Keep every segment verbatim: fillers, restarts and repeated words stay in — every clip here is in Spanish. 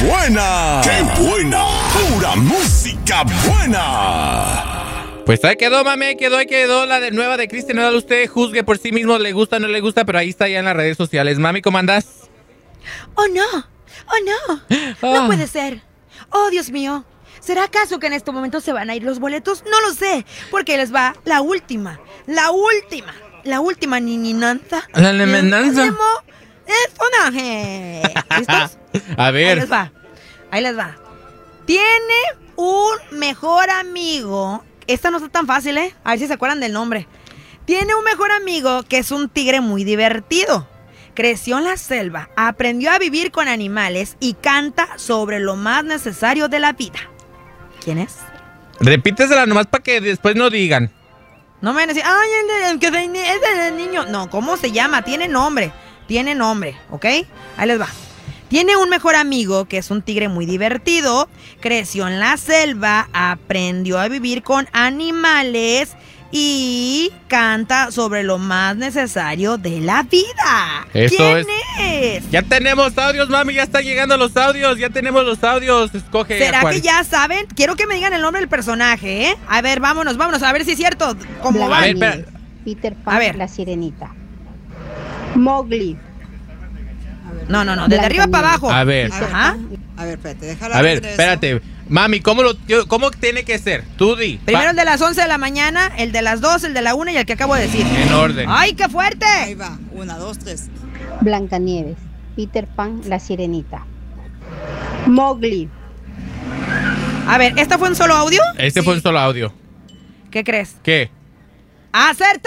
buena! ¡Qué buena! ¡Pura música buena! Pues ahí quedó, mami, ahí quedó, ahí quedó la de nueva de Cristian Nodal. Usted juzgue por sí mismo, le gusta o no le gusta, pero ahí está ya en las redes sociales. Mami, ¿cómo andás? ¡Oh, no! ¡Oh, no! Oh. No puede ser. ¡Oh, Dios mío! ¿Será acaso que en este momento se van a ir los boletos? No lo sé, porque les va la última, la última, la última nininanza. La nemenanza. ¡Es sonaje! ¿Listos? A ver. Ahí les va, ahí les va. Tiene un mejor amigo. Esta no está tan fácil, ¿eh? A ver si se acuerdan del nombre. Tiene un mejor amigo que es un tigre muy divertido. Creció en la selva, aprendió a vivir con animales y canta sobre lo más necesario de la vida. ¿Quién es? Repítesela nomás para que después no digan. No me van a decir, ay, el, el, que es el niño. No, ¿cómo se llama? Tiene nombre. Tiene nombre, ¿ok? Ahí les va. Tiene un mejor amigo que es un tigre muy divertido. Creció en la selva, aprendió a vivir con animales y canta sobre lo más necesario de la vida. Eso ¿Quién es? es? Ya tenemos audios, mami, ya están llegando los audios, ya tenemos los audios. Escoge. ¿Será cuál. que ya saben? Quiero que me digan el nombre del personaje, ¿eh? A ver, vámonos, vámonos, a ver si es cierto. ¿Cómo va? A ver, espera. Peter A Pan, ver. la sirenita. Mowgli. No, no, no, desde arriba para abajo. A ver. Ajá. A ver, espérate, déjala. A ver, regreso. espérate. Mami, ¿cómo, lo, ¿cómo tiene que ser? Tú di. Primero Va- el de las once de la mañana, el de las dos, el de la una y el que acabo de decir. En orden. ¡Ay, qué fuerte! Ahí va, una, dos, tres. Blancanieves. Peter Pan, la sirenita. Mowgli. A ver, ¿esta fue un solo audio? Este fue un solo audio. ¿Qué crees? ¿Qué? ¡Acertó!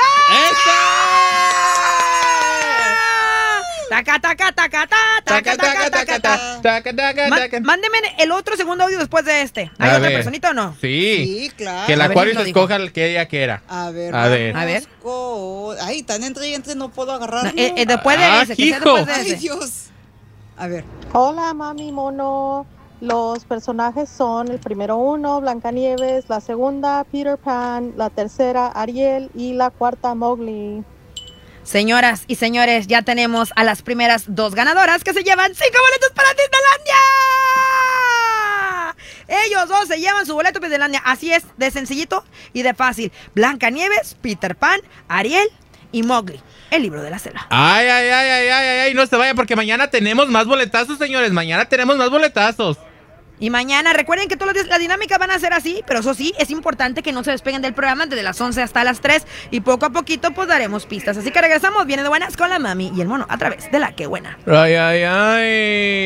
¡Eso! ¡Taca, taca, taca, ta, taca, taca, taca, ta! taca, taca, Ma- taca. Mándeme el otro segundo audio después de este. ¿Hay A otra ver. personita o no? Sí. Sí, claro. Que el A ver acuario quién lo se dijo. escoja el que ella quiera. A ver, A ver. vamos A ver. con- Ay, tan entre y entre, no puedo No, agarrarlo. eh, eh, después de Ah, ese, que sea hijo. después de Ay, ese. Dios. A ver. Hola, mami mono. Los personajes son el primero uno, Blancanieves, la segunda, Peter Pan, la tercera, Ariel y la cuarta, Mowgli. Señoras y señores, ya tenemos a las primeras dos ganadoras que se llevan cinco boletos para Disneylandia. Ellos dos se llevan su boleto para Disneylandia. Así es, de sencillito y de fácil. Blancanieves, Peter Pan, Ariel y Mowgli, el libro de la selva. Ay, ay, ay, ay, ay, ay, ay, no se vaya porque mañana tenemos más boletazos, señores. Mañana tenemos más boletazos. Y mañana, recuerden que todos los días la dinámica van a ser así, pero eso sí, es importante que no se despeguen del programa desde las once hasta las tres y poco a poquito pues daremos pistas. Así que regresamos, viene de buenas con la mami y el mono a través de La Que Buena. Ay, ay, ay.